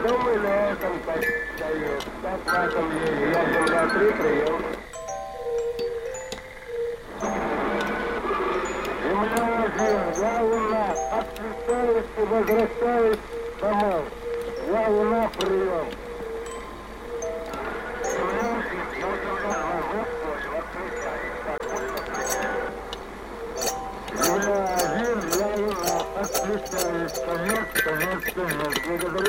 думаю, на этом так даю. Так в этом деле. Я земля 3 прием. Земля 1, я луна, отлетаюсь и возвращаюсь домой. Я луна прием. Земля 1, я луна, отлетаюсь. Конец, конец, конец. Благодарю.